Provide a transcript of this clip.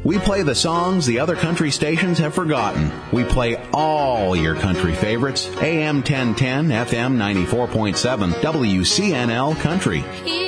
We play the songs the other country stations have forgotten. We play all your country favorites. AM 1010, FM 94.7, WCNL Country.